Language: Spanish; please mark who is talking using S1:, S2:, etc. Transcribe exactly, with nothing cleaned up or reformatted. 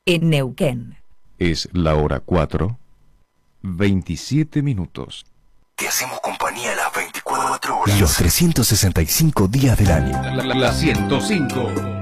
S1: en Neuquén.
S2: Es la hora cuatro, veintisiete minutos.
S3: Te hacemos compañía a las veinticuatro horas.
S4: Los trescientos sesenta y cinco días del año.
S2: La, la, la ciento cinco.